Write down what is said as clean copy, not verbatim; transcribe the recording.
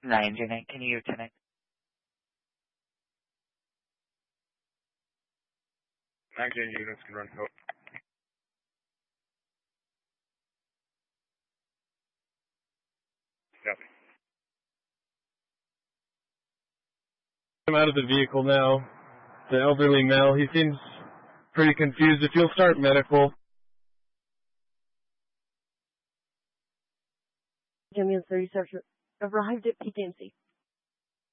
909, can you connect? 19 units can run help. Copy. I'm out of the vehicle now. The elderly male, he seems pretty confused. If you'll start medical. Ambulance 37 arrived at PKMC.